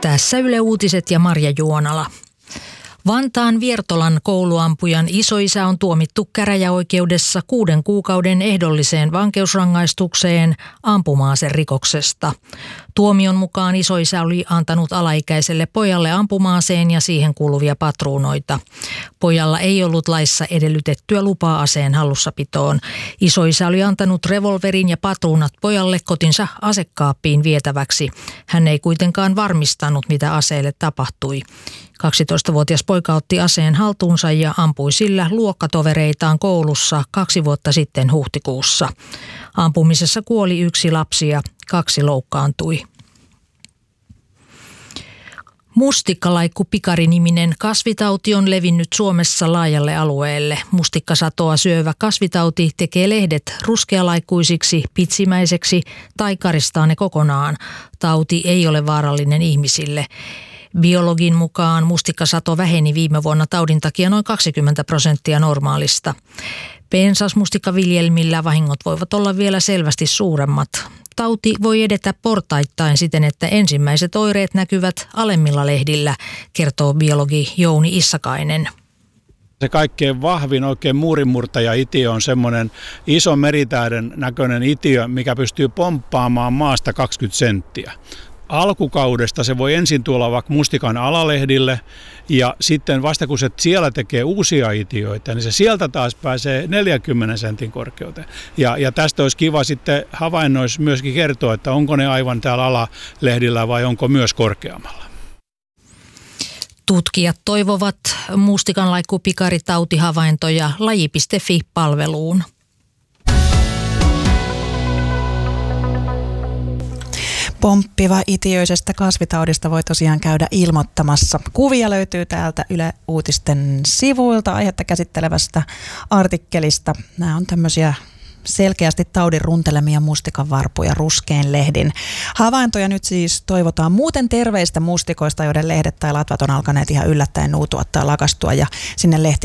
Tässä Yle Uutiset ja Marja Juonala. Vantaan Viertolan kouluampujan isoisä on tuomittu käräjäoikeudessa 6 kuukauden ehdolliseen vankeusrangaistukseen ampuma-aserikoksesta. Tuomion mukaan isoisä oli antanut alaikäiselle pojalle ampuma-aseen ja siihen kuuluvia patruunoita. Pojalla ei ollut laissa edellytettyä lupaa aseen hallussapitoon. Isoisä oli antanut revolverin ja patruunat pojalle kotinsa asekaappiin vietäväksi. Hän ei kuitenkaan varmistanut, mitä aseelle tapahtui. 12-vuotias poika otti aseen haltuunsa ja ampui sillä luokkatovereitaan koulussa 2 vuotta sitten huhtikuussa. Ampumisessa kuoli 1 lapsi ja 2 loukkaantui. Mustikkalaikku-pikari-niminen kasvitauti on levinnyt Suomessa laajalle alueelle. Mustikkasatoa syövä kasvitauti tekee lehdet ruskealaikkuisiksi, pitsimäiseksi tai karistaa ne kokonaan. Tauti ei ole vaarallinen ihmisille. Biologin mukaan mustikkasato väheni viime vuonna taudin takia noin 20% normaalista. Pensasmustikkaviljelmillä vahingot voivat olla vielä selvästi suuremmat. Tauti voi edetä portaittain siten, että ensimmäiset oireet näkyvät alemmilla lehdillä, kertoo biologi Jouni Issakainen. Se kaikkein vahvin oikein muurinmurtaja-itiö on semmoinen iso meritähden näköinen itiö, mikä pystyy pomppaamaan maasta 20 senttiä. Alkukaudesta se voi ensin tuolla vaikka mustikan alalehdille ja sitten vasta kun se siellä tekee uusia itiöitä, niin se sieltä taas pääsee 40 sentin korkeuteen. Ja tästä olisi kiva sitten havainnoissa myöskin kertoa, että onko ne aivan täällä alalehdillä vai onko myös korkeammalla. Tutkijat toivovat mustikanlaikku-pikaritautihavaintoja laji.fi-palveluun. Pomppiva itiöisestä kasvitaudista voi tosiaan käydä ilmoittamassa. Kuvia löytyy täältä Yle Uutisten sivuilta aihetta käsittelevästä artikkelista. Nämä on tämmöisiä selkeästi taudin runtelemia mustikanvarpuja ruskein lehdin. Havaintoja nyt siis toivotaan muuten terveistä mustikoista, joiden lehdet tai latvat on alkaneet ihan yllättäen nuutua tai lakastua ja sinne lehti